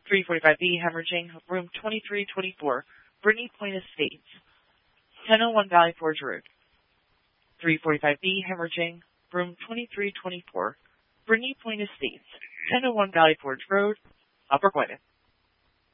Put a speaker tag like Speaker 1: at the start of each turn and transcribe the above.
Speaker 1: 345B hemorrhaging, room 2324, Brittany Point Estates, 1001 Valley Forge Road. 345B hemorrhaging, room 2324, Brittany Point Estates, 1001 Valley Forge Road, Upper Gwinnett.